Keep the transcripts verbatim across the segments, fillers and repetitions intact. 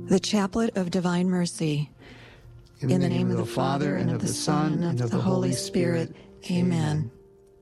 The Chaplet of Divine Mercy. In, In the name, name of the Father, and of the Son, and of the Holy Spirit. Amen.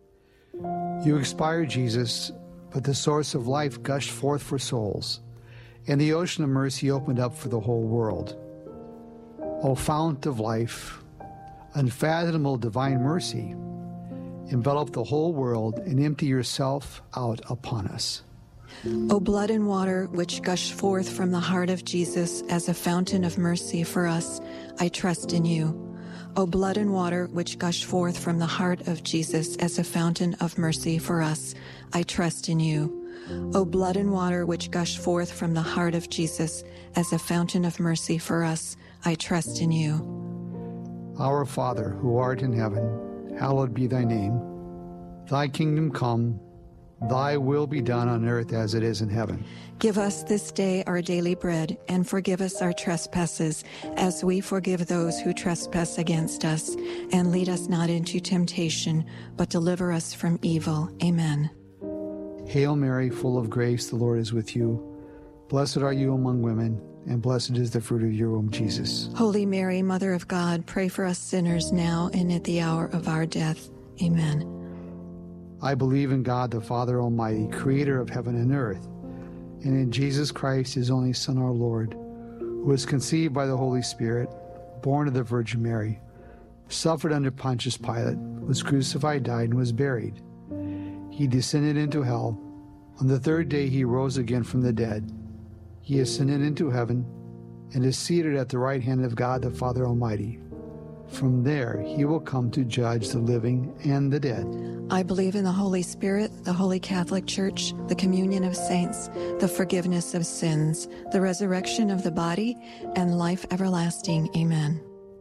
You expired, Jesus, but the source of life gushed forth for souls, and the ocean of mercy opened up for the whole world. O fount of life, unfathomable divine mercy, envelop the whole world and empty yourself out upon us. O blood and water which gush forth from the heart of Jesus as a fountain of mercy for us, I trust in you. O blood and water which gush forth from the heart of Jesus as a fountain of mercy for us, I trust in you. O blood and water which gush forth from the heart of Jesus as a fountain of mercy for us, I trust in you. Our Father, who art in heaven, hallowed be thy name. Thy kingdom come, thy will be done on earth as it is in heaven. Give us this day our daily bread, and forgive us our trespasses, as we forgive those who trespass against us. And lead us not into temptation, but deliver us from evil. Amen. Hail Mary, full of grace, the Lord is with you. Blessed are you among women, and blessed is the fruit of your womb, Jesus. Holy Mary, Mother of God, pray for us sinners now and at the hour of our death. Amen. I believe in God, the Father Almighty, creator of heaven and earth, and in Jesus Christ, his only Son, our Lord, who was conceived by the Holy Spirit, born of the Virgin Mary, suffered under Pontius Pilate, was crucified, died, and was buried. He descended into hell. On the third day he rose again from the dead. He ascended into heaven and is seated at the right hand of God, the Father Almighty. From there he will come to judge the living and the dead. I believe in the Holy Spirit, the Holy Catholic Church, the communion of saints, the forgiveness of sins, the resurrection of the body, and life everlasting. Amen.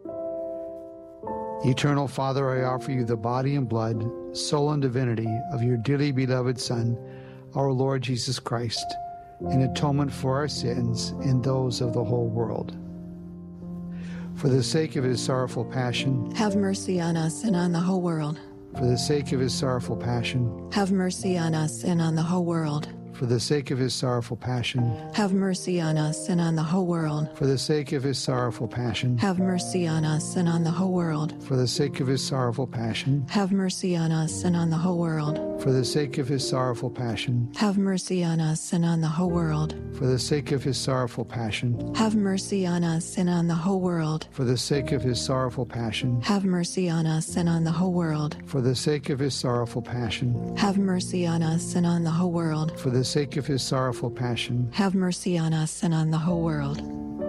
Eternal Father, I offer you the body and blood, soul and divinity of your dearly beloved Son, our Lord Jesus Christ, in atonement for our sins and those of the whole world. For the sake of his sorrowful passion, have mercy on us and on the whole world. For the sake of his sorrowful passion, have mercy on us and on the whole world. For the sake of his sorrowful passion, have mercy on us and on the whole world. For the sake of his sorrowful passion, have mercy on us and on the whole world. For the sake of his sorrowful passion, have mercy on us and on the whole world. For the sake of his sorrowful passion, have mercy on us and on the whole world. For the sake of his sorrowful passion, have mercy on us and on the whole world. For the sake of his sorrowful passion, have mercy on us and on the whole world. For the sake of his sorrowful passion, have mercy on us and on the whole world. For the sake of his sorrowful passion, have mercy on us and on the whole world.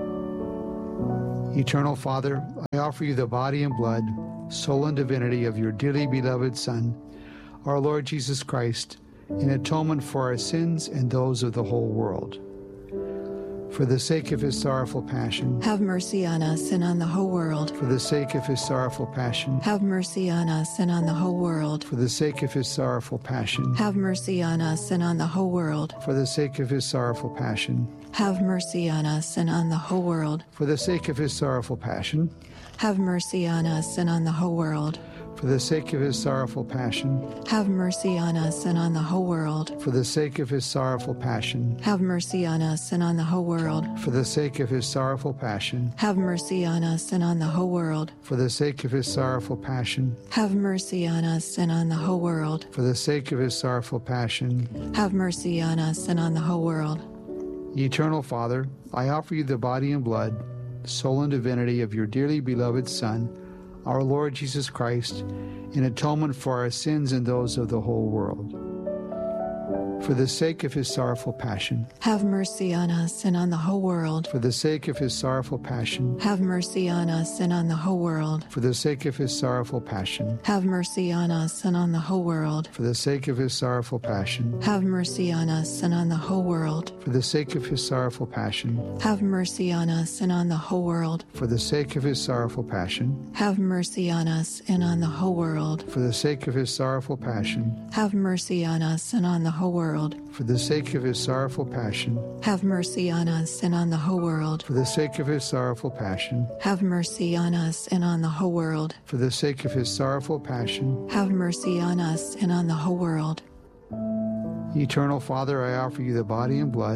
Eternal Father, I offer you the body and blood, soul and divinity of your dearly beloved Son, our Lord Jesus Christ, in atonement for our sins and those of the whole world. For the sake of his sorrowful passion, have mercy on us and on the whole world. For the sake of his sorrowful passion, have mercy on us and on the whole world. For the sake of his sorrowful passion, have mercy on us and on the whole world. For the sake of his sorrowful passion, have mercy on us and on the whole world. For the sake of his sorrowful passion, have mercy on us and on the whole world. For the sake of his sorrowful passion, have mercy on us and on the whole world. For the sake of his sorrowful passion, have mercy on us and on the whole world. For the sake of his sorrowful passion, have mercy on us and on the whole world. For the sake of his sorrowful passion, have mercy on us and on the whole world. For the sake of his sorrowful passion, have mercy on us and on the whole world. Eternal Father, I offer you the body and blood, soul and divinity of your dearly beloved Son, our Lord Jesus Christ, in atonement for our sins and those of the whole world. For the sake of his sorrowful passion, have mercy on us and on the whole world. For the sake of his sorrowful passion, have mercy on us and on the whole world. For the sake of his sorrowful passion, have mercy on us and on the whole world. For the sake of his sorrowful passion, have mercy on us and on the whole world. For the sake of his sorrowful passion, have mercy on us and on the whole world. For the sake of his sorrowful passion, have mercy on us and on the whole world. For the sake of his sorrowful passion, have mercy on us and on the whole world. For the sake of his sorrowful passion, have mercy on us and on the whole world. For the sake of his sorrowful passion, have mercy on us and on the whole world. For the sake of his sorrowful passion, have mercy on us and on the whole world. Eternal Father, I offer you the body and blood,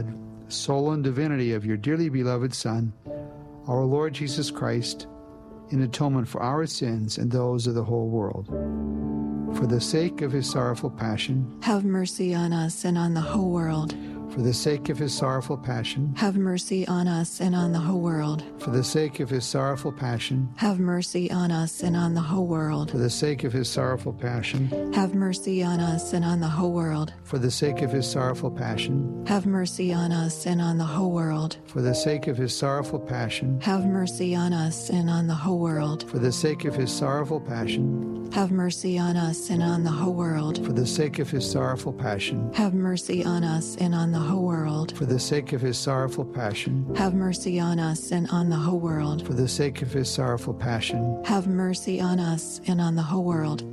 soul, and divinity of your dearly beloved Son, our Lord Jesus Christ, in atonement for our sins and those of the whole world. For the sake of his sorrowful passion, have mercy on us and on the whole world. For the sake of his sorrowful passion, have mercy on us and on the whole world. For the sake of his sorrowful passion, have mercy on us and on the whole world. For the sake of his sorrowful passion, have mercy on us and on the whole world. For the sake of his sorrowful passion, have mercy on us and on the whole world. For the sake of his sorrowful passion, have mercy on us and on the whole world. For the sake of his sorrowful passion, have mercy on us and on the whole world. For the sake of his sorrowful passion, have mercy on us and on the whole world. For the sake of his sorrowful passion, have mercy on us and on the whole world. For the sake of his sorrowful passion, have mercy on us and on the whole world.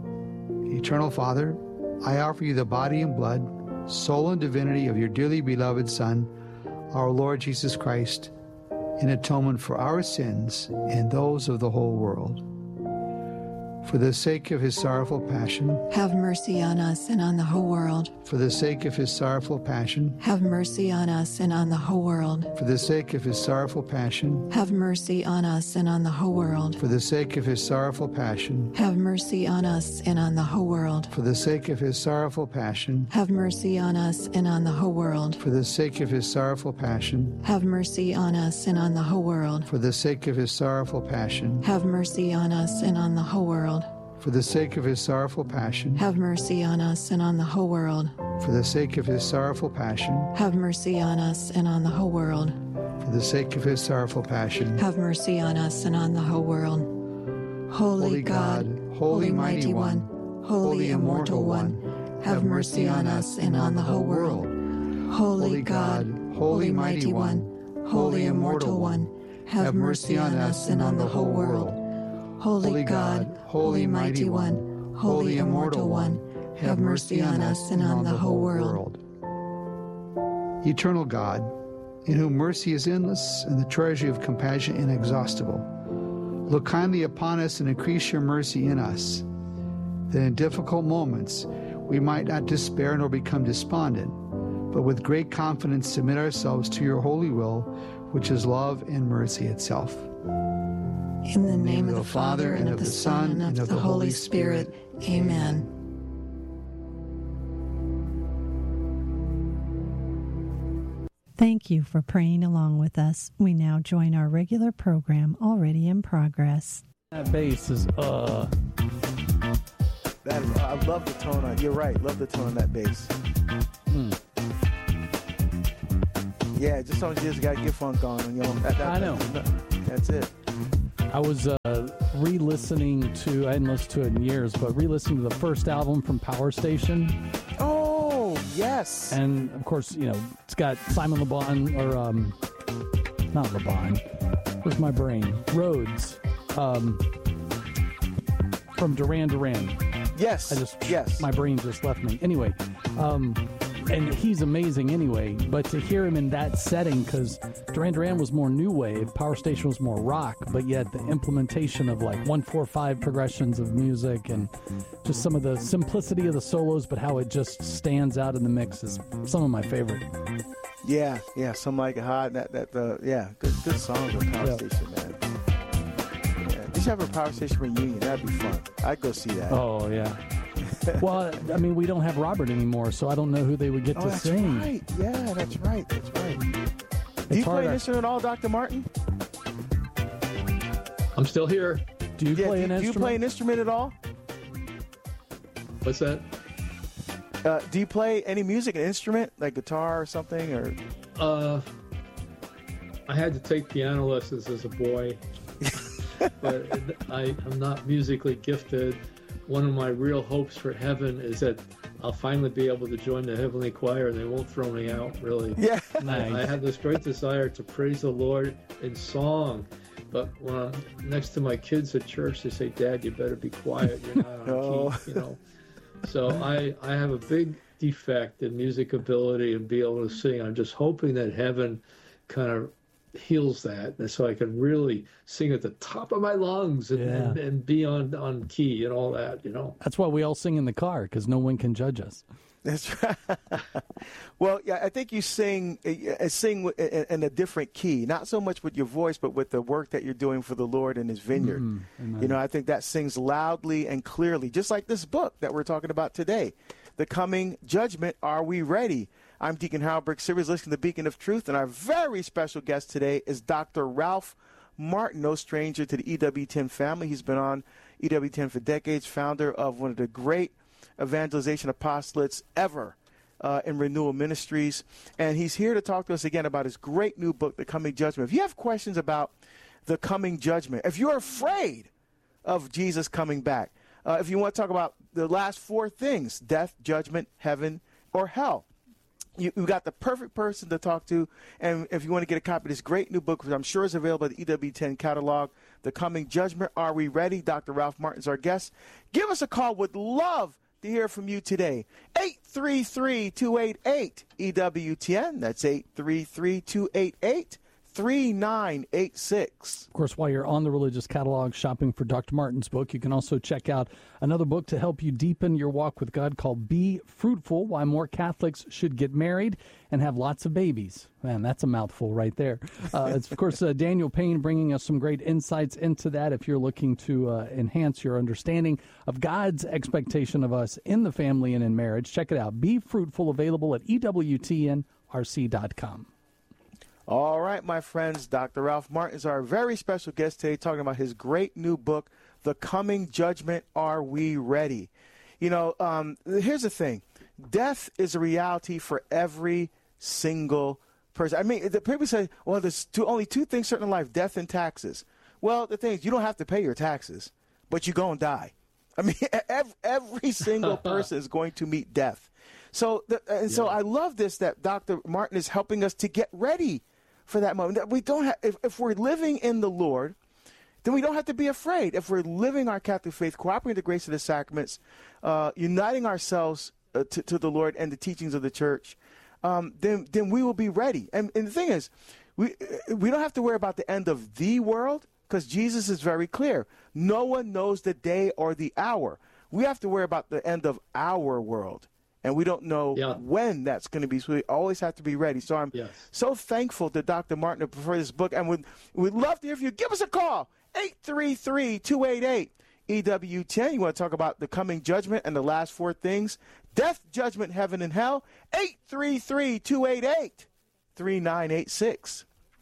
Eternal Father, I offer you the body and blood, soul and divinity of your dearly beloved Son, our Lord Jesus Christ, in atonement for our sins and those of the whole world. For the sake of his sorrowful passion, have mercy on us and on the whole world. For the sake of his sorrowful passion, have mercy on us and on the whole world. For the sake of his sorrowful passion, have mercy on us and on the whole world. For the sake of his sorrowful passion, have mercy on us and on the whole world. For the sake of his sorrowful passion, have mercy on us and on the whole world. For the sake of his sorrowful passion, have mercy on us and on the whole world. For the sake of his sorrowful passion, have mercy on us and on the whole world. For the sake of his sorrowful passion, have mercy on us and on the whole world. For the sake of his sorrowful passion, have mercy on us and on the whole world. For the sake of his sorrowful passion, have mercy on us and on the whole world. Holy, Holy God, God, Holy Mighty One, Holy Immortal One, have mercy on us and on the whole world. Holy God, Holy Mighty One, Holy Immortal One, have mercy on us and on the whole world. Holy God, Holy Mighty One, Holy Immortal One, have mercy on us and on the whole world. Eternal God, in whom mercy is endless and the treasury of compassion inexhaustible, look kindly upon us and increase your mercy in us, that in difficult moments we might not despair nor become despondent, but with great confidence submit ourselves to your holy will, which is love and mercy itself. In the name of the Father, and of the Son, and of the Holy Spirit. Amen. Thank you for praying along with us. We now join our regular program already in progress. That bass is, uh... That is, I love the tone on, you're right, love the tone on that bass. Mm. Yeah, just sometimes you just got to get funk on. You know, that, that, I know. That's it. I was uh, re-listening to, I hadn't listened to it in years, but re-listening to the first album from Power Station. Oh, yes. And, of course, you know, it's got Simon Le Bon, or, um, not Le Bon, where's my brain? Rhodes, um, from Duran Duran. Yes, I just, yes. My brain just left me. Anyway, um... and he's amazing anyway, but to hear him in that setting, because Duran Duran was more new wave, Power Station was more rock, but yet the implementation of like one four five progressions of music and just some of the simplicity of the solos, but how it just stands out in the mix is some of my favorite. Yeah, yeah, Some Like It Hot, that, that, uh, yeah, good, good songs on Power yeah. Station, man. Yeah. You should have a Power Station reunion, that'd be fun. I'd go see that. Oh, yeah. Well, I mean, we don't have Robert anymore, so I don't know who they would get oh, to that's sing. Right. Yeah, that's right. That's right. It's Do you play harder. an instrument at all, Doctor Martin? I'm still here. Do you yeah, play do, an do instrument? Do you play an instrument at all? What's that? Uh, do you play any music, an instrument, like guitar or something? Or uh, I had to take piano lessons as a boy, but I, I'm not musically gifted. One of my real hopes for heaven is that I'll finally be able to join the heavenly choir and they won't throw me out, really. Yeah. Nice. I, I have this great desire to praise the Lord in song, but when I'm next to my kids at church, they say, "Dad, you better be quiet. You're not on oh. key," you know. So I, I have a big defect in music ability and be able to sing. I'm just hoping that heaven kind of heals that, and so I can really sing at the top of my lungs and, yeah. and, and be on, on key and all that, you know. That's why we all sing in the car, because no one can judge us. That's right. Well, yeah, I think you sing uh, sing in a different key, not so much with your voice, but with the work that you're doing for the Lord in His vineyard. Mm, you know, I think that sings loudly and clearly, just like this book that we're talking about today, The Coming Judgment. Are we ready? I'm Deacon Harold Brick-Sivers, listening to Beacon of Truth, and our very special guest today is Doctor Ralph Martin, no stranger to the E W ten family. He's been on E W ten for decades, founder of one of the great evangelization apostolates ever uh, in Renewal Ministries. And he's here to talk to us again about his great new book, The Coming Judgment. If you have questions about the coming judgment, if you're afraid of Jesus coming back, uh, if you want to talk about the last four things, death, judgment, heaven, or hell, you, you've got the perfect person to talk to. And if you want to get a copy of this great new book, which I'm sure is available at the E W ten catalog, The Coming Judgment, Are We Ready? Doctor Ralph Martin's our guest. Give us a call. Would love to hear from you today. eight three three, two eight eight, E W T N. That's eight three three, two eight eight, three nine eight six. Of course, while you're on the Religious Catalog shopping for Doctor Martin's book, you can also check out another book to help you deepen your walk with God called Be Fruitful, Why More Catholics Should Get Married and Have Lots of Babies. Man, that's a mouthful right there. Uh, it's, of course, uh, Daniel Payne bringing us some great insights into that if you're looking to uh, enhance your understanding of God's expectation of us in the family and in marriage. Check it out. Be Fruitful, available at E W T N R C dot com. All right, my friends, Doctor Ralph Martin is our very special guest today, talking about his great new book, The Coming Judgment, Are We Ready? You know, um, here's the thing. Death is a reality for every single person. I mean, the people say, well, there's two, only two things certain in life, death and taxes. Well, the thing is, you don't have to pay your taxes, but you're going to die. I mean, every, every single person is going to meet death. So, the, and yeah. so I love this, that Doctor Martin is helping us to get ready for that moment. That we don't have, if, if we're living in the Lord, then we don't have to be afraid. If we're living our Catholic faith, cooperating with the grace of the sacraments, uh, uniting ourselves uh, to, to the Lord and the teachings of the church, um, then then we will be ready. And, and the thing is, we we don't have to worry about the end of the world, because Jesus is very clear. No one knows the day or the hour. We have to worry about the end of our world. And we don't know yeah. when that's going to be, so we always have to be ready. So I'm yes. so thankful to Doctor Martin for this book, and we'd, we'd love to hear from you. Give us a call, eight three three, two eight eight, E W ten. You want to talk about the coming judgment and the last four things, death, judgment, heaven, and hell, eight three three, two eight eight, three nine eight six.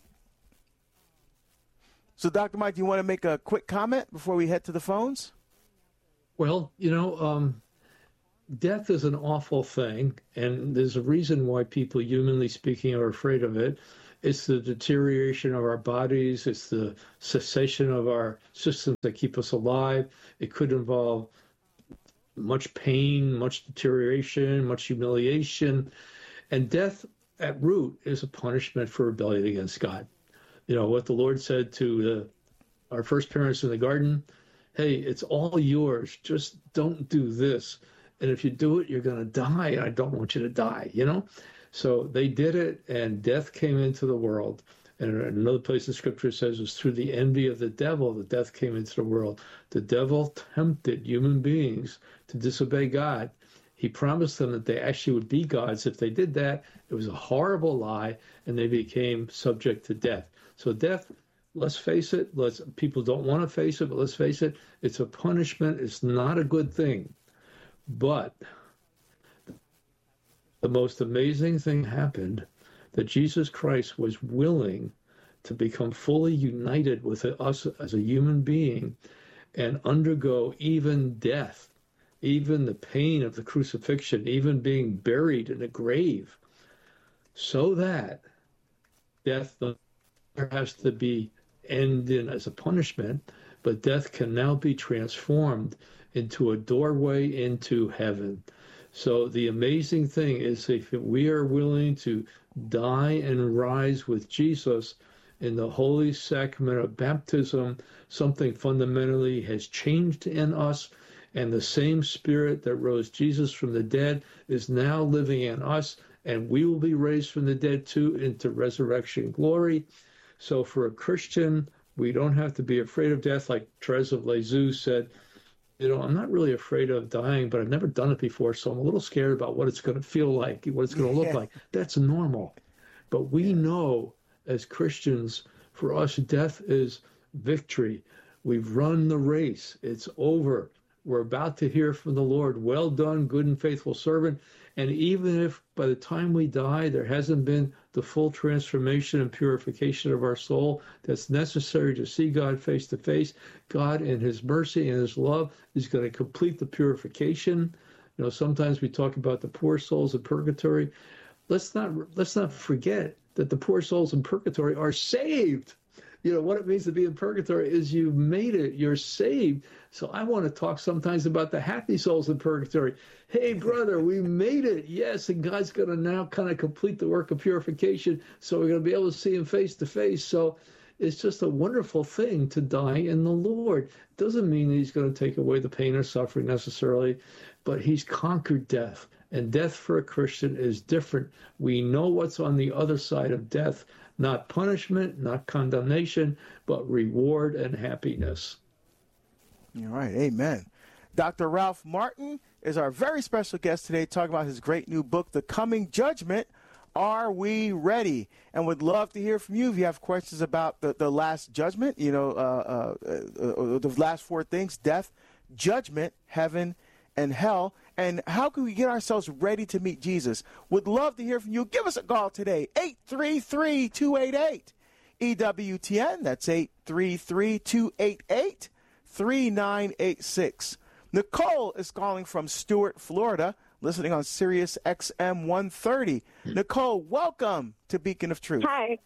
So, Doctor Mike, do you want to make a quick comment before we head to the phones? Well, you know, um, death is an awful thing, and there's a reason why people, humanly speaking, are afraid of it. It's the deterioration of our bodies. It's the cessation of our systems that keep us alive. It could involve much pain, much deterioration, much humiliation. And death, at root, is a punishment for rebellion against God. You know, what the Lord said to the, our first parents in the garden, hey, it's all yours. Just don't do this. And if you do it, you're going to die. And I don't want you to die, you know? So they did it, and death came into the world. And another place in Scripture says it was through the envy of the devil that death came into the world. The devil tempted human beings to disobey God. He promised them that they actually would be gods if they did that. It was a horrible lie, and they became subject to death. So death, let's face it, let's people don't want to face it, but let's face it, it's a punishment. It's not a good thing. But the most amazing thing happened, that Jesus Christ was willing to become fully united with us as a human being and undergo even death, even the pain of the crucifixion, even being buried in a grave, so that death has to be ended as a punishment, but death can now be transformed into a doorway into heaven. So the amazing thing is, if we are willing to die and rise with Jesus in the holy sacrament of baptism, something fundamentally has changed in us, and the same Spirit that rose Jesus from the dead is now living in us, and we will be raised from the dead too into resurrection glory. So for a Christian, we don't have to be afraid of death. Like Therese of Lisieux said, you know, I'm not really afraid of dying, but I've never done it before, so I'm a little scared about what it's going to feel like, what it's going to look Yeah. like. That's normal. But we know as Christians, for us, death is victory. We've run the race. It's over. We're about to hear from the Lord. Well done, good and faithful servant. And even if by the time we die, there hasn't been the full transformation and purification of our soul that's necessary to see God face to face, God in his mercy and his love is going to complete the purification. You know, sometimes we talk about the poor souls in purgatory. Let's not let's not forget that the poor souls in purgatory are saved. You know, what it means to be in purgatory is you've made it, you're saved. So I want to talk sometimes about the happy souls in purgatory. Hey, brother, we made it. Yes, and God's going to now kind of complete the work of purification, so we're going to be able to see him face to face. So it's just a wonderful thing to die in the Lord. Doesn't mean that he's going to take away the pain or suffering necessarily, but he's conquered death. And death for a Christian is different. We know what's on the other side of death. Not punishment, not condemnation, but reward and happiness. All right, amen. Doctor Ralph Martin is our very special guest today, talking about his great new book, The Coming Judgment. Are we ready? And would love to hear from you if you have questions about the, the last judgment, you know, uh, uh, uh, the last four things: death, judgment, heaven, and hell. And how can we get ourselves ready to meet Jesus? Would love to hear from you. Give us a call today, eight three three, two eight eight, E W T N. That's eight three three, two eight eight, three nine eight six. Nicole is calling from Stuart, Florida, listening on Sirius X M one thirty. Nicole, welcome to Beacon of Truth. Hi.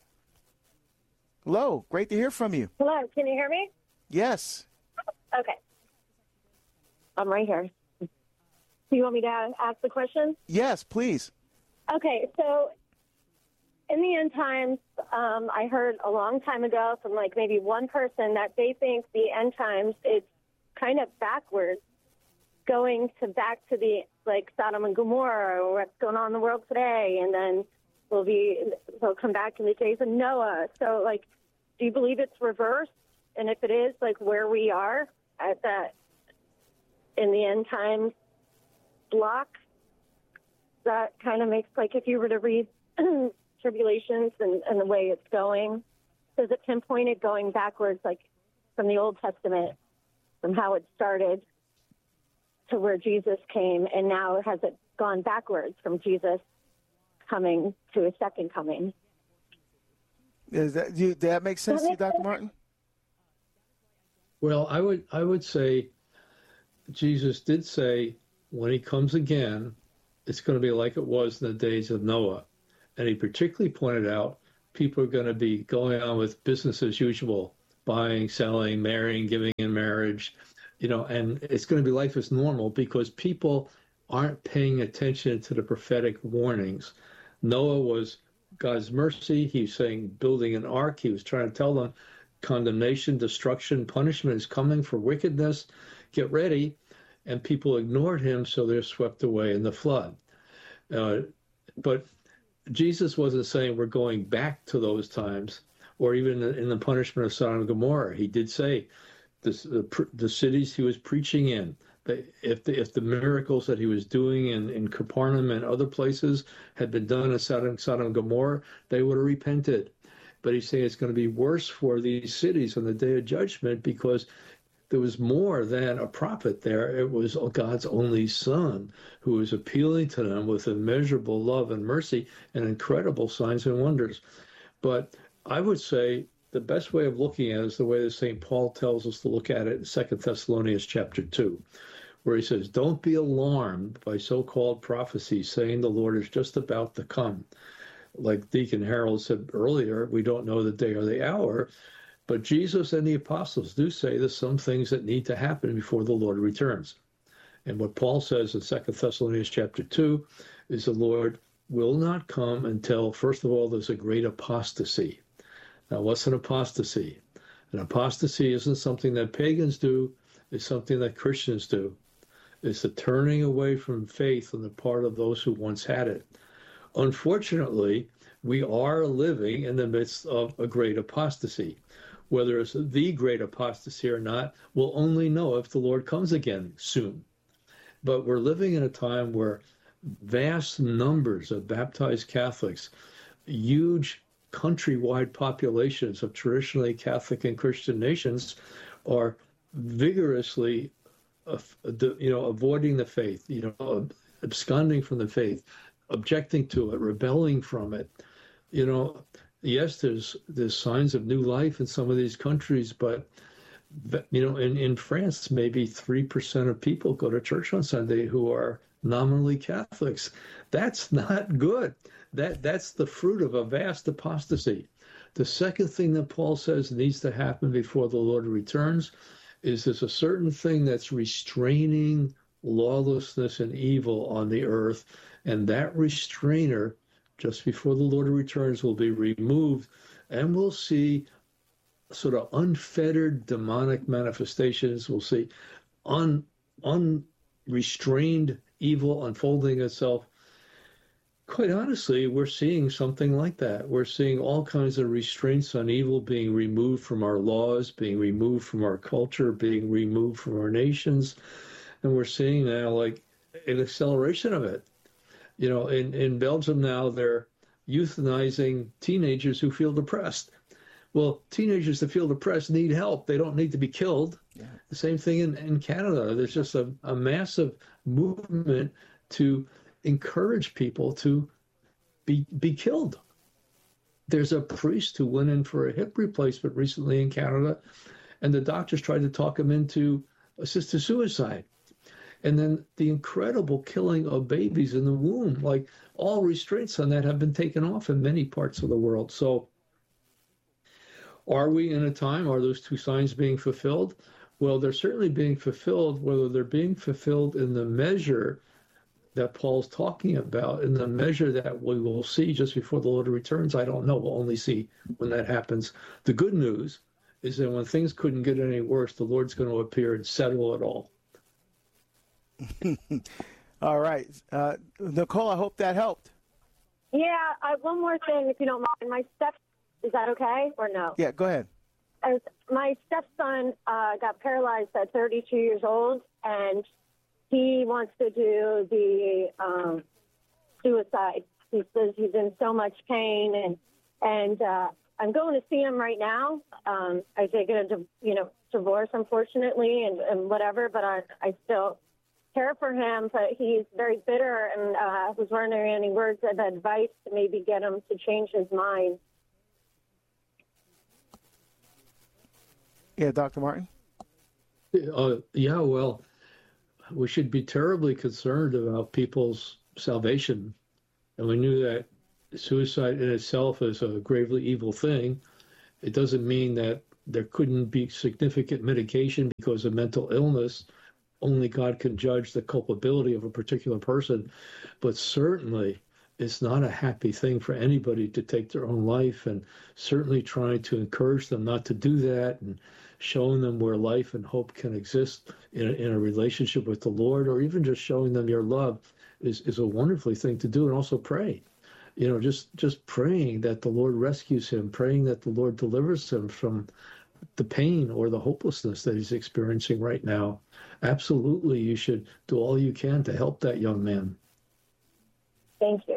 Hello. Great to hear from you. Hello. Can you hear me? Yes. Okay. I'm right here. Do you want me to ask the question? Yes, please. Okay, so in the end times, um, I heard a long time ago from like maybe one person that they think the end times is kind of backwards, going to back to the like Sodom and Gomorrah, or what's going on in the world today, and then we'll be we'll come back in the days of Noah. So, like, do you believe it's reversed? And if it is, like, where we are at that in the end times block, that kind of makes, like, if you were to read Tribulations and, and the way it's going, does it pinpoint it going backwards, like from the Old Testament, from how it started to where Jesus came, and now has it gone backwards from Jesus coming to his second coming? Is that, do you, does that make sense to you, Doctor Martin? Well, I would I would say Jesus did say when he comes again, it's going to be like it was in the days of Noah. And he particularly pointed out people are going to be going on with business as usual, buying, selling, marrying, giving in marriage, you know, and it's going to be life as normal because people aren't paying attention to the prophetic warnings. Noah was God's mercy. He was saying building an ark. He was trying to tell them condemnation, destruction, punishment is coming for wickedness. Get ready. And people ignored him, so they're swept away in the flood. Uh, but Jesus wasn't saying we're going back to those times, or even in the punishment of Sodom and Gomorrah. He did say this, the, the cities he was preaching in, that if the, if the miracles that he was doing in, in Capernaum and other places had been done in Sodom, Sodom and Gomorrah, they would have repented. But he's saying it's going to be worse for these cities on the day of judgment because there was more than a prophet there. It was God's only son who was appealing to them with immeasurable love and mercy and incredible signs and wonders. But I would say the best way of looking at it is the way that Saint Paul tells us to look at it in Second Thessalonians chapter two, where he says, don't be alarmed by so-called prophecies saying the Lord is just about to come. Like Deacon Harold said earlier, we don't know the day or the hour, but Jesus and the apostles do say there's some things that need to happen before the Lord returns. And what Paul says in Second Thessalonians chapter two is the Lord will not come until, first of all, there's a great apostasy. Now, what's an apostasy? An apostasy isn't something that pagans do. It's something that Christians do. It's the turning away from faith on the part of those who once had it. Unfortunately, we are living in the midst of a great apostasy. whether it's the great apostasy or not, we'll only know if the Lord comes again soon. But we're living in a time where vast numbers of baptized Catholics, huge countrywide populations of traditionally Catholic and Christian nations, are vigorously, uh, you know, avoiding the faith, you know, absconding from the faith, objecting to it, rebelling from it. You know, yes, there's there's signs of new life in some of these countries, but you know, in, in France, maybe three percent of people go to church on Sunday who are nominally Catholics. That's not good. That that's the fruit of a vast apostasy. The second thing that Paul says needs to happen before the Lord returns is there's a certain thing that's restraining lawlessness and evil on the earth, and that restrainer, just before the Lord returns, will be removed, and we'll see sort of unfettered demonic manifestations. We'll see un, unrestrained evil unfolding itself. Quite honestly, we're seeing something like that. We're seeing all kinds of restraints on evil being removed from our laws, being removed from our culture, being removed from our nations. And we're seeing now like an acceleration of it. You know, in, in Belgium now, they're euthanizing teenagers who feel depressed. Well, teenagers that feel depressed need help. They don't need to be killed. Yeah. The same thing in, in Canada. There's just a, a massive movement to encourage people to be be killed. There's a priest who went in for a hip replacement recently in Canada, and the doctors tried to talk him into assisted suicide. And then the incredible killing of babies in the womb, like all restraints on that have been taken off in many parts of the world. So are we in a time, are those two signs being fulfilled? Well, they're certainly being fulfilled. Whether they're being fulfilled in the measure that Paul's talking about, in the measure that we will see just before the Lord returns, I don't know. We'll only see when that happens. The good news is that when things couldn't get any worse, the Lord's going to appear and settle it all. All right. Uh, Nicole, I hope that helped. Yeah, I, one more thing, if you don't mind. My step, is that okay or no? Yeah, go ahead. As my stepson uh, got paralyzed at thirty-two years old, and he wants to do the um, suicide. He says he's in so much pain, and and uh, I'm going to see him right now. Um, I did get a you know divorce, unfortunately, and, and whatever, but I I still care for him. But he's very bitter, and uh, I was wondering any words of advice to maybe get him to change his mind. Yeah, Doctor Martin? Uh, yeah, well, we should be terribly concerned about people's salvation. And we knew that suicide in itself is a gravely evil thing. It doesn't mean that there couldn't be significant mitigation because of mental illness. Only God can judge the culpability of a particular person. But certainly, it's not a happy thing for anybody to take their own life, and certainly trying to encourage them not to do that and showing them where life and hope can exist in a, in a relationship with the Lord, or even just showing them your love is, is a wonderful thing to do. And also pray, you know, just, just praying that the Lord rescues him, praying that the Lord delivers him from the pain or the hopelessness that he's experiencing right now. Absolutely, you should do all you can to help that young man. Thank you.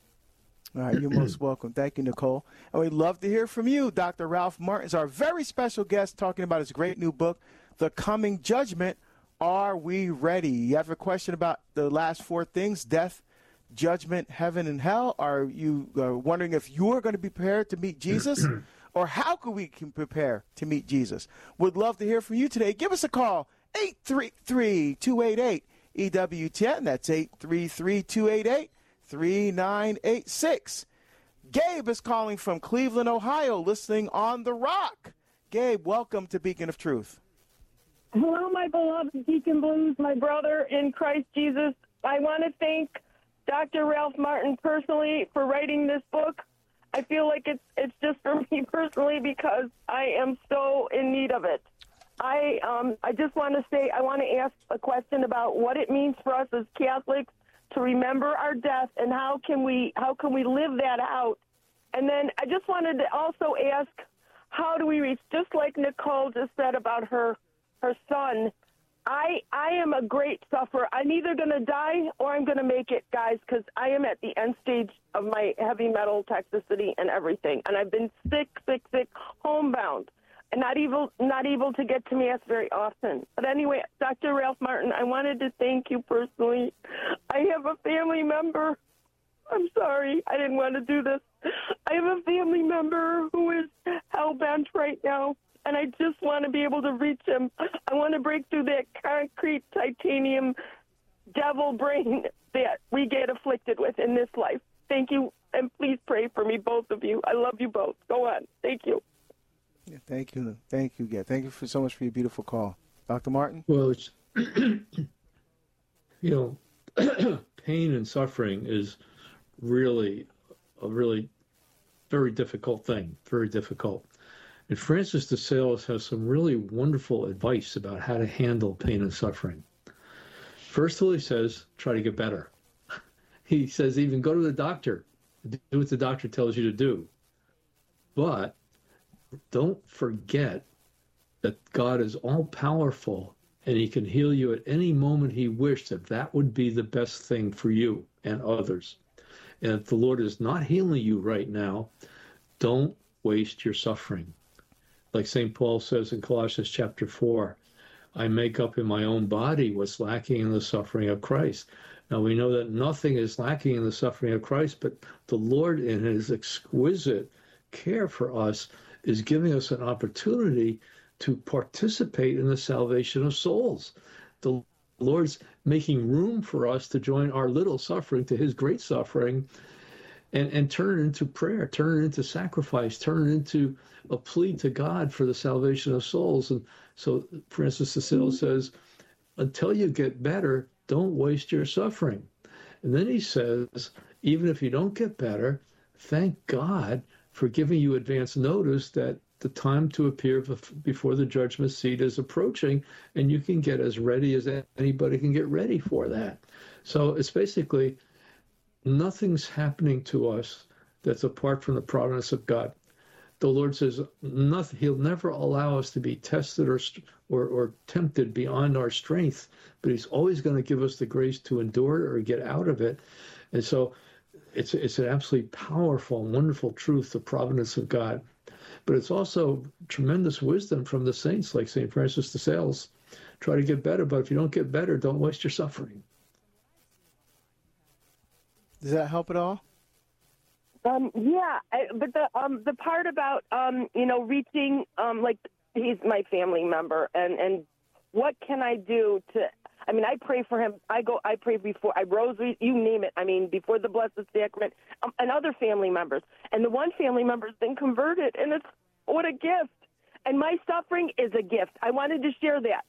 All right, you're most welcome. Thank you, Nicole. And we'd love to hear from you. Doctor Ralph Martin is our very special guest talking about his great new book, The Coming Judgment. Are we ready? You have a question about the last four things, death, judgment, heaven, and hell. Are you uh, wondering if you're going to be prepared to meet Jesus? Or how can we can prepare to meet Jesus? Would love to hear from you today. Give us a call, eight three three, two eight eight, E W T N. That's eight three three, two eight eight, three nine eight six. Gabe is calling from Cleveland, Ohio, listening on The Rock. Gabe, welcome to Beacon of Truth. Hello, my beloved Deacon Blues, my brother in Christ Jesus. I want to thank Doctor Ralph Martin personally for writing this book. I feel like it's it's just for me personally because I am so in need of it. I um I just want to say I want to ask a question about what it means for us as Catholics to remember our death and how can we how can we live that out. And then I just wanted to also ask how do we reach? Just like Nicole just said about her her son, I I am a great sufferer. I'm either going to die or I'm going to make it, guys, because I am at the end stage of my heavy metal toxicity and everything. And I've been sick, sick, sick, homebound, and not able, not able to get to Mass very often. But anyway, Doctor Ralph Martin, I wanted to thank you personally. I have a family member. I'm sorry, I didn't want to do this. I have a family member who is hell-bent right now, and I just want to be able to reach him. I want to break through that concrete titanium devil brain that we get afflicted with in this life. Thank you, and please pray for me, both of you. I love you both. Go on. Thank you. Yeah, thank you. Thank you, yeah. Thank you for so much for your beautiful call. Doctor Martin? Well, it's, you know, pain and suffering is really a really very difficult thing, very difficult. And Francis de Sales has some really wonderful advice about how to handle pain and suffering. First of all, he says, try to get better. He says, even go to the doctor, do what the doctor tells you to do. But don't forget that God is all-powerful and he can heal you at any moment he wished, if that would be the best thing for you and others. And if the Lord is not healing you right now, don't waste your suffering. Like Saint Paul says in Colossians chapter four, I make up in my own body what's lacking in the suffering of Christ. Now we know that nothing is lacking in the suffering of Christ, but the Lord in his exquisite care for us is giving us an opportunity to participate in the salvation of souls. The Lord's making room for us to join our little suffering to his great suffering and, and turn it into prayer, turn it into sacrifice, turn it into a plea to God for the salvation of souls. And so Francis de Sales says, until you get better, don't waste your suffering. And then he says, even if you don't get better, thank God for giving you advance notice that the time to appear before the judgment seat is approaching, and you can get as ready as anybody can get ready for that. So it's basically nothing's happening to us that's apart from the providence of God. The Lord says nothing, he'll never allow us to be tested or, or, or tempted beyond our strength, but he's always going to give us the grace to endure it or get out of it. And so it's, it's an absolutely powerful, wonderful truth, the providence of God. But it's also tremendous wisdom from the saints like Saint Francis de Sales. Try to get better, but if you don't get better, don't waste your suffering. Does that help at all? Um, yeah, I, but the um, the part about um, you know reaching um, like he's my family member, and, and what can I do to? I mean, I pray for him. I go. I pray before I rosary. You name it. I mean, before the Blessed Sacrament, um, and other family members. And the one family member has been converted, and it's what a gift. And my suffering is a gift. I wanted to share that.